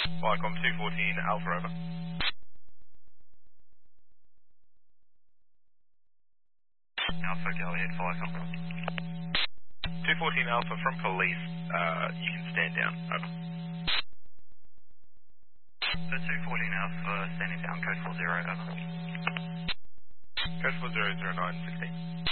Viacom 214 Alpha over. Alpha, go ahead, Viacom. 214 Alpha from police, you can stand down, over. So 214 Alpha, standing down, code 40, over. Code 400916.